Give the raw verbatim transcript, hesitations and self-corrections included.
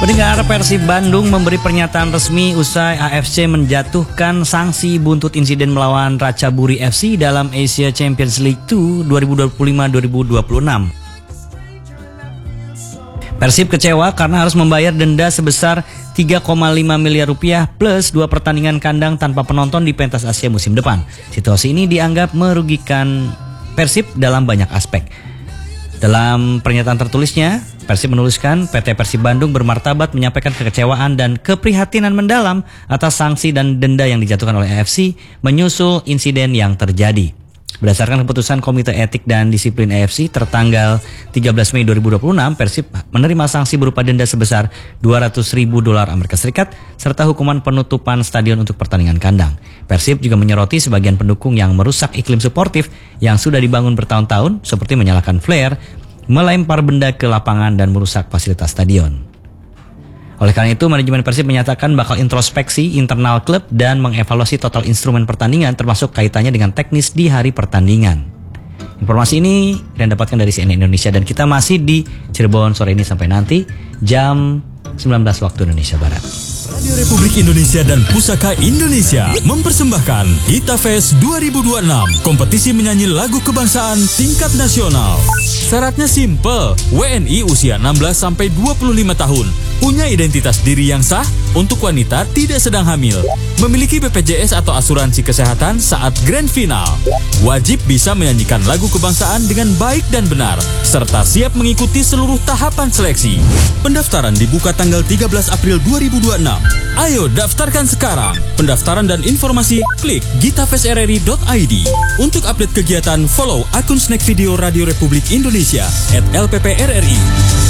Pendengar, Persib Bandung memberi pernyataan resmi usai A F C menjatuhkan sanksi buntut insiden melawan Ratchaburi F C dalam Asia Champions League dua dua ribu dua puluh lima dua ribu dua puluh enam. Persib kecewa karena harus membayar denda sebesar tiga koma lima miliar rupiah plus dua pertandingan kandang tanpa penonton di pentas Asia musim depan. Situasi ini dianggap merugikan Persib dalam banyak aspek. Dalam pernyataan tertulisnya, Persib menuliskan P T Persib Bandung bermartabat menyampaikan kekecewaan dan keprihatinan mendalam atas sanksi dan denda yang dijatuhkan oleh A F C menyusul insiden yang terjadi. Berdasarkan keputusan Komite Etik dan Disiplin A F C tertanggal tiga belas Mei dua ribu dua puluh enam, Persib menerima sanksi berupa denda sebesar dua ratus ribu dolar Amerika Serikat serta hukuman penutupan stadion untuk pertandingan kandang. Persib juga menyoroti sebagian pendukung yang merusak iklim suportif yang sudah dibangun bertahun-tahun seperti menyalakan flare, melempar benda ke lapangan dan merusak fasilitas stadion. Oleh karena itu, manajemen Persib menyatakan bakal introspeksi internal klub dan mengevaluasi total instrumen pertandingan termasuk kaitannya dengan teknis di hari pertandingan. Informasi ini kalian dapatkan dari C N N Indonesia dan kita masih di Cirebon sore ini sampai nanti jam sembilan belas waktu Indonesia Barat. Radio Republik Indonesia dan Pusaka Indonesia mempersembahkan Gita Fest dua ribu dua puluh enam, kompetisi menyanyi lagu kebangsaan tingkat nasional. Syaratnya simple, W N I usia enam belas sampai dua puluh lima tahun, punya identitas diri yang sah, untuk wanita tidak sedang hamil, memiliki B P J S atau asuransi kesehatan saat grand final, wajib bisa menyanyikan lagu kebangsaan dengan baik dan benar, serta siap mengikuti seluruh tahapan seleksi. Pendaftaran dibuka tanggal tiga belas April dua ribu dua puluh enam. Ayo daftarkan sekarang. Pendaftaran dan informasi klik gitafest r r i dot i d. Untuk update kegiatan follow akun Snack Video Radio Republik Indonesia at L P P R R I.